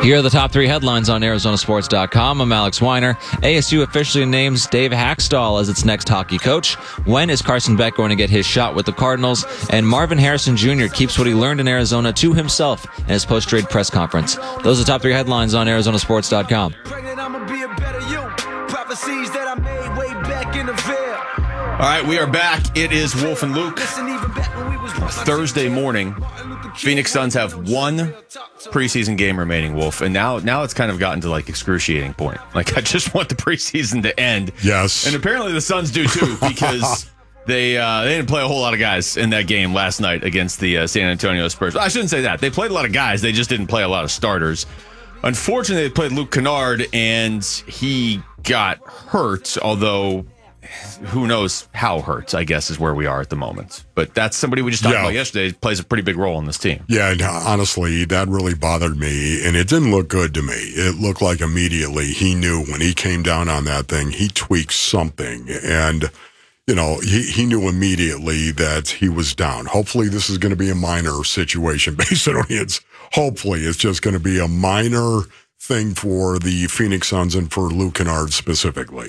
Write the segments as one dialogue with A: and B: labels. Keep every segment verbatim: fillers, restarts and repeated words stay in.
A: Here are the top three headlines on Arizona Sports dot com. I'm Alex Weiner. A S U officially names Dave Hackstall as its next hockey coach. When is Carson Beck going to get his shot with the Cardinals? And Marvin Harrison Junior keeps what he learned in Arizona to himself in his post-trade press conference. Those are the top three headlines on Arizona Sports dot com.
B: All right, we are back. It is Wolf and Luke. Thursday morning. Phoenix Suns have one preseason game remaining, Wolf, and now now it's kind of gotten to like excruciating point. Like I just want the preseason to end.
C: Yes,
B: and apparently the Suns do too because they uh, they didn't play a whole lot of guys in that game last night against the uh, San Antonio Spurs. I shouldn't say that. They played a lot of guys. They just didn't play a lot of starters. Unfortunately, they played Luke Kennard, and he got hurt, although who knows how hurt, I guess, is where we are at the moment. But that's somebody we just talked
C: yeah.
B: about yesterday. Plays a pretty big role in this team.
C: Yeah, and honestly, that really bothered me, and it didn't look good to me. It looked like immediately he knew when he came down on that thing, he tweaked something, and you know, he, he knew immediately that he was down. Hopefully this is going to be a minor situation based on it's hopefully it's just going to be a minor thing for the Phoenix Suns and for Luke Kennard specifically.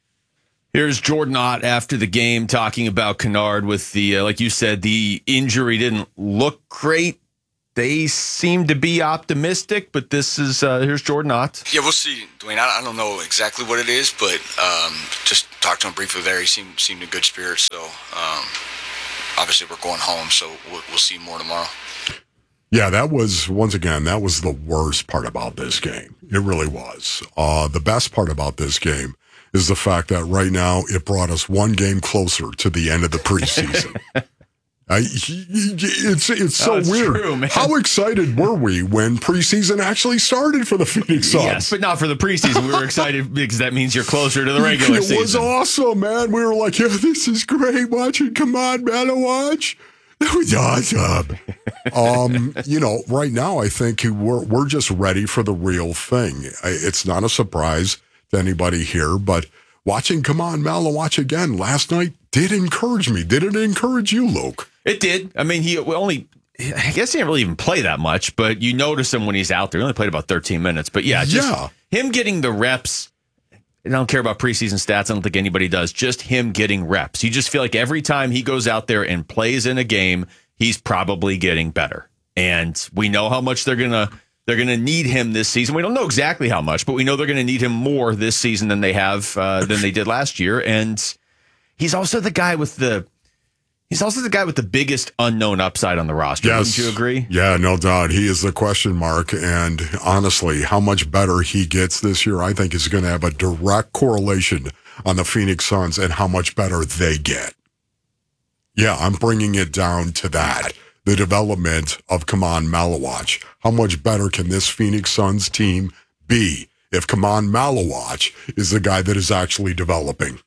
B: Here's Jordan Ott after the game talking about Kennard with the, uh, like you said, the injury didn't look great. They seem to be optimistic, but this is, uh, here's Jordan Ott.
D: Yeah, we'll see, Dwayne. I, I don't know exactly what it is, but um, just talked to him briefly there. He seemed, seemed in good spirits, so um, obviously we're going home, so we'll, we'll see more tomorrow.
C: Yeah, that was, once again, that was the worst part about this game. It really was. Uh, the best part about this game is the fact that right now it brought us one game closer to the end of the preseason. I, it's it's so
B: oh, it's
C: weird.
B: True, man.
C: How excited were we when preseason actually started for the Phoenix Suns?
B: Yes, but not for the preseason. We were excited because that means you're closer to the regular
C: it
B: season.
C: It was awesome, man. We were like, yeah, this is great. Watching, come on, man, watch. That was awesome. um, you know, right now I think we're we're just ready for the real thing. It's not a surprise to anybody here, but watching Come On Malawach again last night did encourage me. Did it encourage you, Luke?
B: It did. I mean, he only, I guess he didn't really even play that much, but you notice him when he's out there. He only played about thirteen minutes, but yeah, just
C: yeah.
B: him getting the reps. I don't care about preseason stats. I don't think anybody does. Just him getting reps. You just feel like every time he goes out there and plays in a game, he's probably getting better. And we know how much they're going to, They're going to need him this season. We don't know exactly how much, but we know they're going to need him more this season than they have uh, than they did last year. And he's also the guy with the he's also the guy with the biggest unknown upside on the roster.
C: Yes.
B: Wouldn't you agree?
C: Yeah, no doubt. He is the question mark. And honestly, how much better he gets this year, I think is going to have a direct correlation on the Phoenix Suns and how much better they get. Yeah, I'm bringing it down to that. The development of Kaman Malawach. How much better can this Phoenix Suns team be if Kaman Malawach is the guy that is actually developing?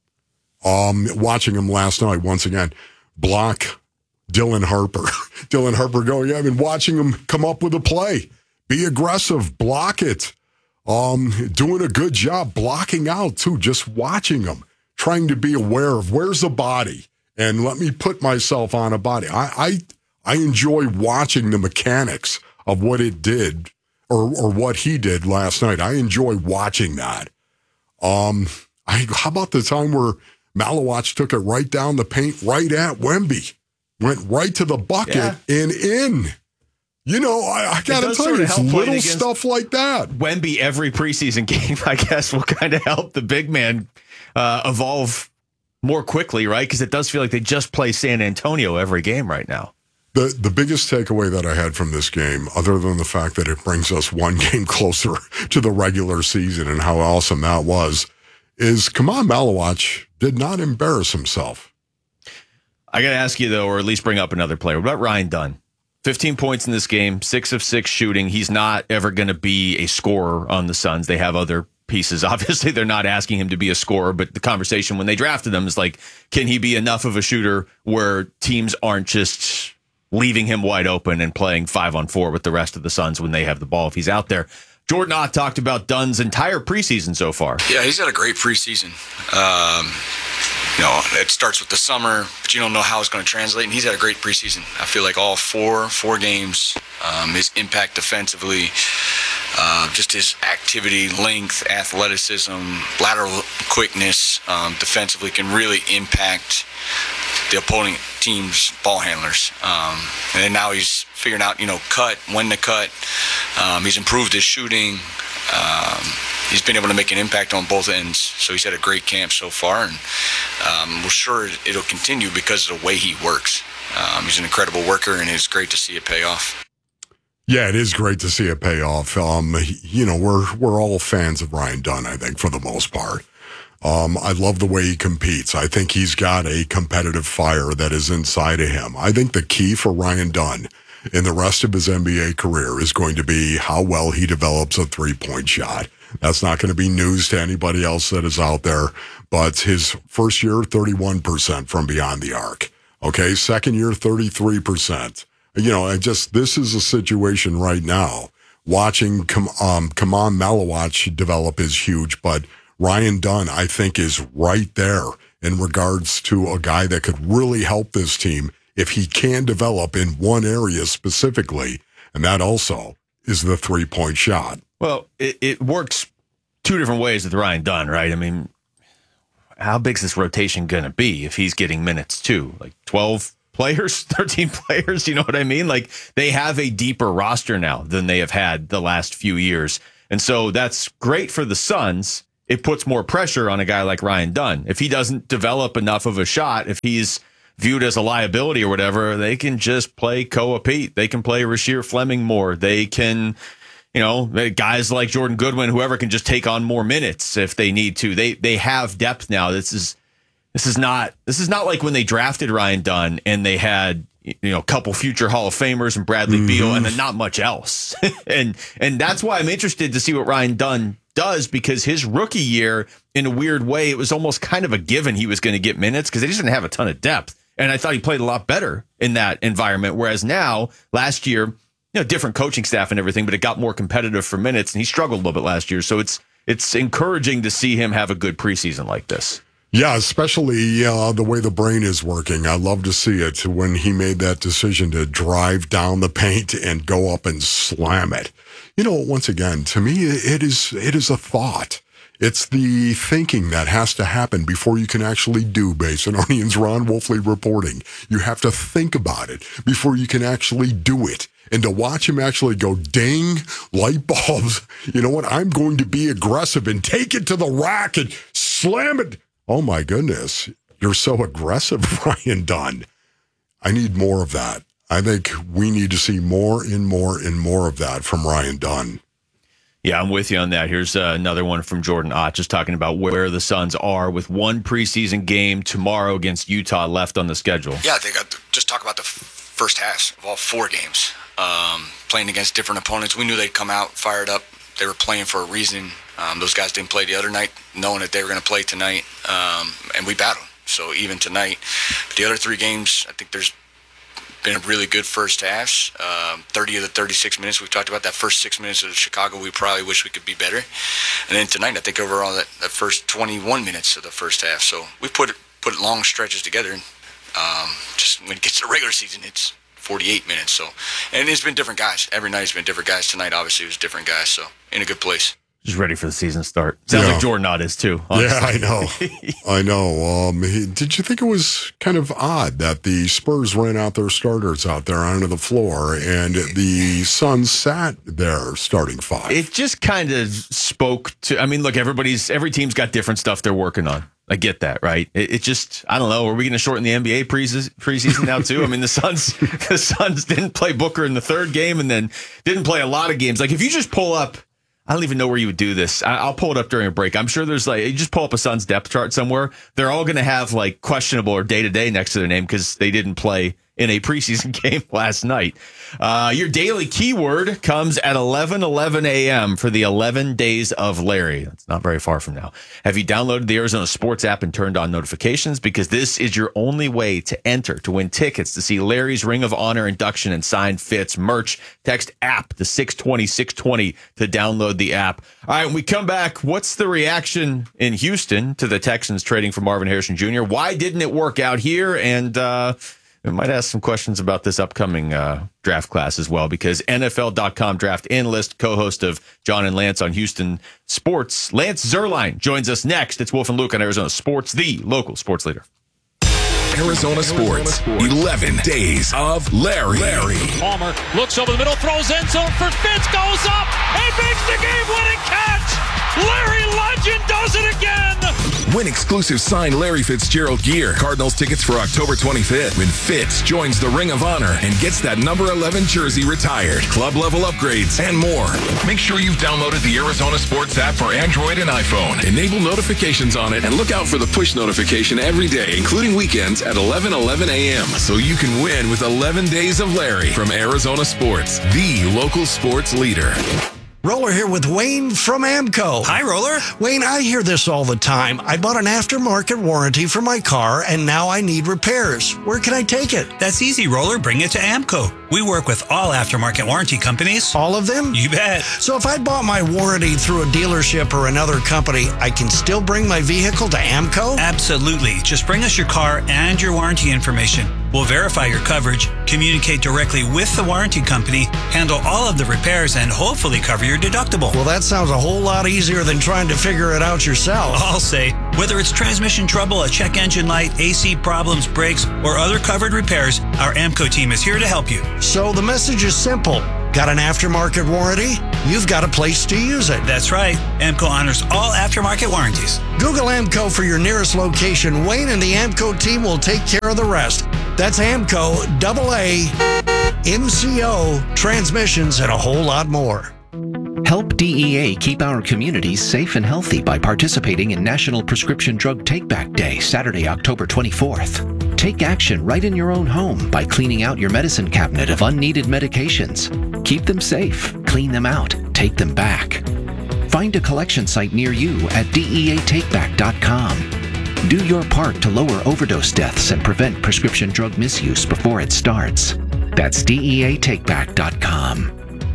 C: Um, watching him last night, once again, block Dylan Harper. Dylan Harper going, I've been watching him come up with a play. Be aggressive, block it. Um, doing a good job blocking out, too, just watching him, trying to be aware of where's the body, and let me put myself on a body. I, I I enjoy watching the mechanics of what it did or or what he did last night. I enjoy watching that. Um, I how about the time where Malawach took it right down the paint, right at Wemby, went right to the bucket yeah. and in. You know, I, I got to tell you, it's little stuff like that.
B: Wemby every preseason game, I guess, will kind of help the big man uh, evolve more quickly, right? Because it does feel like they just play San Antonio every game right now.
C: The the biggest takeaway that I had from this game, other than the fact that it brings us one game closer to the regular season and how awesome that was, is Kaman Malawach did not embarrass himself.
B: I got to ask you, though, or at least bring up another player. What about Ryan Dunn? fifteen points in this game, six of six shooting. He's not ever going to be a scorer on the Suns. They have other pieces. Obviously, they're not asking him to be a scorer, but the conversation when they drafted him is like, can he be enough of a shooter where teams aren't just leaving him wide open and playing five on four with the rest of the Suns when they have the ball if he's out there? Jordan Ott talked about Dunn's entire preseason so far.
D: Yeah, he's had a great preseason. Um, you know, it starts with the summer, but you don't know how it's going to translate, and he's had a great preseason. I feel like all four four games, um, his impact defensively, Uh, just his activity, length, athleticism, lateral quickness, um, defensively can really impact the opponent team's ball handlers. Um, and then now he's figuring out, you know, cut, when to cut. Um, he's improved his shooting. Um, he's been able to make an impact on both ends. So he's had a great camp so far, and um, we're sure it'll continue because of the way he works. Um, he's an incredible worker, and it's great to see it pay off.
C: Yeah, it is great to see it pay off. Um, you know, we're we're all fans of Ryan Dunn, I think, for the most part. Um, I love the way he competes. I think he's got a competitive fire that is inside of him. I think the key for Ryan Dunn in the rest of his N B A career is going to be how well he develops a three-point shot. That's not going to be news to anybody else that is out there, but his first year, thirty-one percent from beyond the arc. Okay, second year, thirty-three percent. You know, I just, this is a situation right now. Watching um, Kaman Malawach develop is huge, but Ryan Dunn, I think, is right there in regards to a guy that could really help this team if he can develop in one area specifically, and that also is the three-point shot.
B: Well, it, it works two different ways with Ryan Dunn, right? I mean, how big's this rotation going to be if he's getting minutes too? Like twelve players, thirteen players, you know what I mean? Like, they have a deeper roster now than they have had the last few years. And so that's great for the Suns. It puts more pressure on a guy like Ryan Dunn. If he doesn't develop enough of a shot, if he's viewed as a liability or whatever, they can just play Koa Pete. They can play Rasheer Fleming more. They can, you know, guys like Jordan Goodwin, whoever, can just take on more minutes if they need to. They they have depth now. This is this is not this is not like when they drafted Ryan Dunn and they had, you know, a couple future Hall of Famers and Bradley mm-hmm. Beal and then not much else. and and that's why I'm interested to see what Ryan Dunn does, because his rookie year, in a weird way, it was almost kind of a given he was going to get minutes because they just didn't have a ton of depth. And I thought he played a lot better in that environment. Whereas now, last year, you know, different coaching staff and everything, but it got more competitive for minutes, and he struggled a little bit last year. So it's it's encouraging to see him have a good preseason like this.
C: Yeah, especially uh, the way the brain is working. I love to see it when he made that decision to drive down the paint and go up and slam it. You know, once again, to me, it is it is a thought. It's the thinking that has to happen before you can actually do. Basinonian's Ron Wolfley reporting. You have to think about it before you can actually do it. And to watch him actually go, ding, light bulbs, you know what, I'm going to be aggressive and take it to the rack and slam it. Oh, my goodness, you're so aggressive, Ryan Dunn. I need more of that. I think we need to see more and more and more of that from Ryan Dunn.
B: Yeah, I'm with you on that. Here's uh, another one from Jordan Ott, just talking about where the Suns are with one preseason game tomorrow against Utah left on the schedule.
D: Yeah, I think I'd just talk about the first halves of all four games. Um, playing against different opponents. We knew they'd come out fired up. They were playing for a reason. Um, those guys didn't play the other night knowing that they were going to play tonight, um, and we battled. So even tonight, but the other three games, I think there's been a really good first halves. Um, thirty of the thirty-six minutes, we've talked about that first six minutes of Chicago, we probably wish we could be better. And then tonight, I think overall that, that first twenty-one minutes of the first half. So we put put long stretches together. And, um, just when it gets to the regular season, it's forty-eight minutes. So, and it's been different guys. Every night it's been different guys. Tonight, obviously, it was different guys. So in a good place.
B: Just ready for the season start. Sounds
C: yeah.
B: like Jordan Ott is too. Honestly.
C: Yeah, I know. I know. Um, he, did you think it was kind of odd that the Spurs ran out their starters out there onto the floor and the Suns sat there starting five?
B: It just kind of spoke to, I mean, look, everybody's, every team's got different stuff they're working on. I get that, right? It, it just, I don't know. Are we going to shorten the N B A preseason, preseason now too? I mean, the Suns, the Suns didn't play Booker in the third game and then didn't play a lot of games. Like if you just pull up, I don't even know where you would do this. I'll pull it up during a break. I'm sure there's like, you just pull up a Suns depth chart somewhere. They're all going to have like questionable or day to day next to their name because they didn't play in a preseason game last night. Uh, your daily keyword comes at eleven eleven a.m. for the eleven days of Larry. That's not very far from now. Have you downloaded the Arizona Sports app and turned on notifications? Because this is your only way to enter to win tickets to see Larry's Ring of Honor induction and signed fits merch. Text app to six twenty six twenty to download the app. All right, when we come back, what's the reaction in Houston to the Texans trading for Marvin Harrison Junior? Why didn't it work out here? And, uh, We might ask some questions about this upcoming uh, draft class as well, because N F L dot com draft analyst, co-host of John and Lance on Houston Sports, Lance Zierlein, joins us next. It's Wolf and Luke on Arizona Sports, the local sports leader.
E: Arizona Sports, eleven days of Larry. Larry.
F: Palmer looks over the middle, throws end zone for Fitz, goes up, and makes the game-winning catch. Larry Legend does it again.
E: Win exclusive signed Larry Fitzgerald gear. Cardinals tickets for October twenty-fifth when Fitz joins the Ring of Honor and gets that number eleven jersey retired. Club level upgrades and more. Make sure you've downloaded the Arizona Sports app for Android and iPhone. Enable notifications on it and look out for the push notification every day, including weekends at eleven eleven a.m. so you can win with eleven days of Larry from Arizona Sports, the local sports leader.
G: Roller here with Wayne from AMCO.
H: Hi, Roller.
G: Wayne, I hear this all the time. I bought an aftermarket warranty for my car, and now I need repairs. Where can I take it?
H: That's easy, Roller. Bring it to AMCO. We work with all aftermarket warranty companies.
G: All of them?
H: You bet.
G: So if I bought my warranty through a dealership or another company, I can still bring my vehicle to AMCO?
H: Absolutely. Just bring us your car and your warranty information. We'll verify your coverage, communicate directly with the warranty company, handle all of the repairs, and hopefully cover your deductible.
G: Well, that sounds a whole lot easier than trying to figure it out yourself.
H: I'll say, whether it's transmission trouble, a check engine light, A C problems, brakes, or other covered repairs, our AMCO team is here to help you.
G: So the message is simple. Got an aftermarket warranty? You've got a place to use it.
H: That's right. AMCO honors all aftermarket warranties.
G: Google AMCO for your nearest location. Wayne and the AMCO team will take care of the rest. That's AMCO, double A, M C O, transmissions, and a whole lot more.
I: Help D E A keep our communities safe and healthy by participating in National Prescription Drug Take-Back Day, Saturday, October twenty-fourth. Take action right in your own home by cleaning out your medicine cabinet of unneeded medications. Keep them safe, clean them out, take them back. Find a collection site near you at D E A take back dot com. Do your part to lower overdose deaths and prevent prescription drug misuse before it starts. That's D E A take back dot com.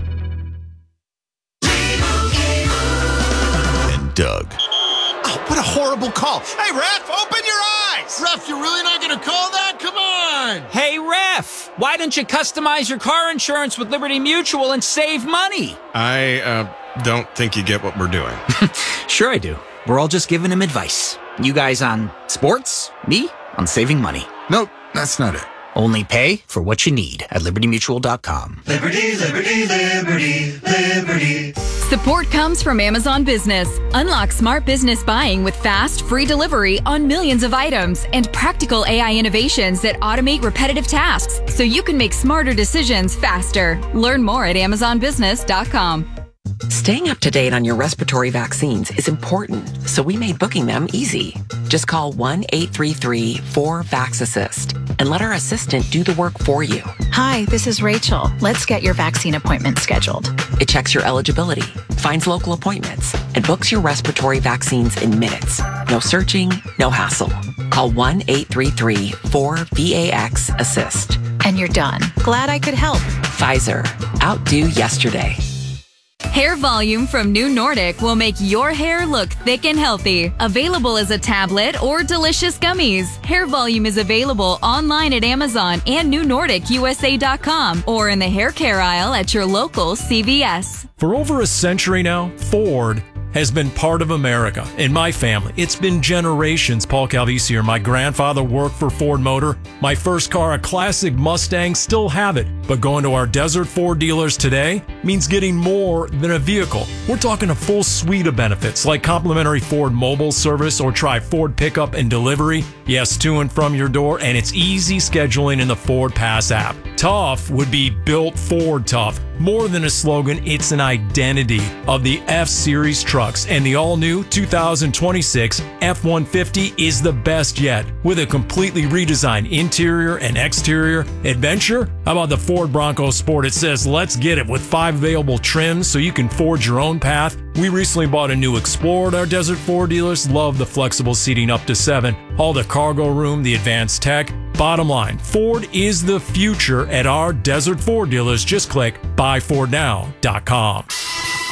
B: And Doug.
J: Oh, what a horrible call. Hey, ref, open your eyes. Ref, you're really not going to call that? Come on.
K: Hey, ref, why don't you customize your car insurance with Liberty Mutual and save money?
L: I uh, don't think you get what we're doing.
K: Sure I do. We're all just giving him advice. You guys on sports, me on saving money.
L: Nope, that's not it.
K: Only pay for what you need at liberty mutual dot com.
M: Liberty, liberty, liberty, liberty.
N: Support comes from Amazon Business. Unlock smart business buying with fast, free delivery on millions of items and practical A I innovations that automate repetitive tasks so you can make smarter decisions faster. Learn more at amazon business dot com.
O: Staying up to date on your respiratory vaccines is important, so we made booking them easy. Just call one eight three three four VAX-ASSIST and let our assistant do the work for you.
P: Hi, this is Rachel. Let's get your vaccine appointment scheduled.
O: It checks your eligibility, finds local appointments, and books your respiratory vaccines in minutes. No searching, no hassle. Call one eight three three four VAX-ASSIST.
P: And you're done. Glad I could help.
O: Pfizer. Outdo yesterday.
N: Hair Volume from New Nordic will make your hair look thick and healthy. Available as a tablet or delicious gummies. Hair Volume is available online at Amazon and new nordic u s a dot com or in the hair care aisle at your local C V S.
Q: For over a century now, Ford has been part of America. In my family, it's been generations. Paul Calvisi here. My grandfather worked for Ford Motor. My first car, a classic Mustang, still have it. But going to our Desert Ford dealers today means getting more than a vehicle. We're talking a full suite of benefits like complimentary Ford mobile service or try Ford pickup and delivery. Yes, to and from your door, and it's easy scheduling in the Ford Pass app. Tough would be built Ford tough. More than a slogan, it's an identity of the F-Series trucks, and the all-new two thousand twenty-six F one fifty is the best yet. With a completely redesigned interior and exterior adventure, how about the Ford Bronco Sport? It says, let's get it, with five available trims so you can forge your own path. We recently bought a new Explorer at our Desert Ford dealers. Love the flexible seating up to seven, all the cargo room, the advanced tech. Bottom line, Ford is the future at our Desert Ford dealers. Just click buy ford now dot com.